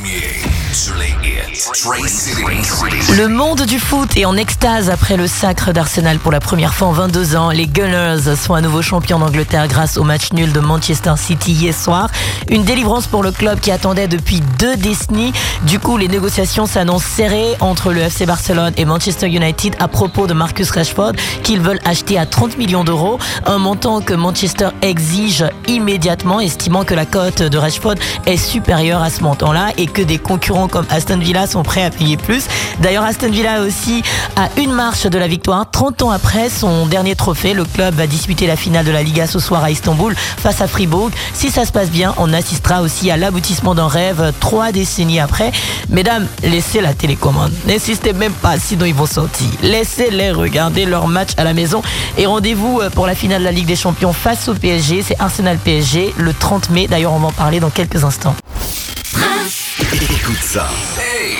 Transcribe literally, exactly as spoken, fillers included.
premier sur les hits. Tracy. Le monde du foot est en extase après le sacre d'Arsenal pour la première fois en vingt-deux ans. Les Gunners sont à nouveau champions d'Angleterre grâce au match nul de Manchester City hier soir. Une délivrance pour le club qui attendait depuis deux décennies. Du coup, les négociations s'annoncent serrées entre le F C Barcelone et Manchester United à propos de Marcus Rashford qu'ils veulent acheter à trente millions d'euros. Un montant que Manchester exige immédiatement, estimant que la cote de Rashford est supérieure à ce montant-là et que des concurrents comme Aston Villa sont prêts à payer plus. D'ailleurs, Aston Villa aussi a une marche de la victoire. trente ans après son dernier trophée, le club va disputer la finale de la Liga ce soir à Istanbul face à Fribourg. Si ça se passe bien, on assistera aussi à l'aboutissement d'un rêve trois décennies après. Mesdames, laissez la télécommande. N'insistez même pas, sinon ils vont sortir. Laissez-les regarder leur match à la maison. Et rendez-vous pour la finale de la Ligue des Champions face au P S G. C'est Arsenal P S G le trente mai. D'ailleurs, on va en parler dans quelques instants. Écoute ça. Hey,